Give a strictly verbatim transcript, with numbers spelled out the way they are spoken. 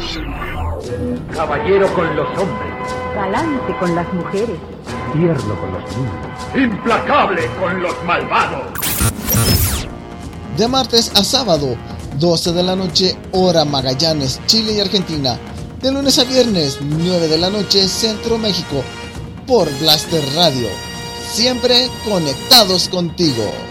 Caballero con los hombres. Galante con las mujeres. Tierno con los niños. Implacable con los malvados. De martes a sábado, doce de la noche, hora Magallanes, Chile y Argentina. De lunes a viernes, nueve de la noche, Centro México. Por Blaster Radio. Siempre conectados contigo.